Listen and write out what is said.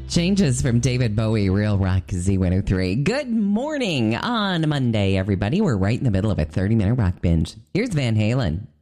Changes from David Bowie, Real Rock Z103. Good morning on Monday, everybody. We're right in the middle of a 30-minute rock binge. Here's Van Halen.